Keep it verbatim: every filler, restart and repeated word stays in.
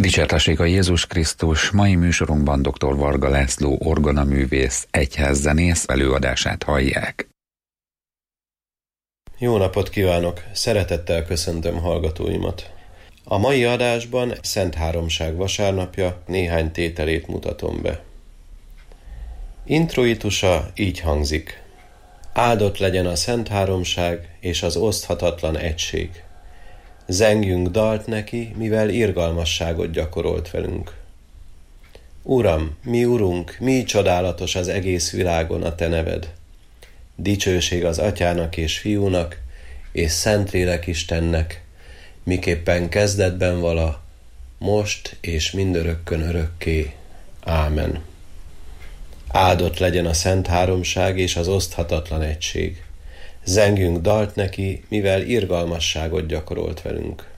Dicsértessék a Jézus Krisztus! Mai műsorunkban dr. Varga László orgonaművész, egyházzenész előadását hallják. Jó napot kívánok! Szeretettel köszöntöm hallgatóimat! A mai adásban Szent Háromság vasárnapja néhány tételét mutatom be. Introitusa így hangzik. Áldott legyen a Szent Háromság és az oszthatatlan egység. Zengjünk dalt neki, mivel irgalmasságot gyakorolt velünk. Uram, mi Urunk, mi csodálatos az egész világon a Te neved. Dicsőség az Atyának és Fiúnak, és Szentlélek Istennek, miképpen kezdetben vala, most és mindörökkön örökké. Ámen. Áldott legyen a Szent Háromság és az oszthatatlan egység. Zengjünk dalt neki, mivel irgalmasságot gyakorolt velünk.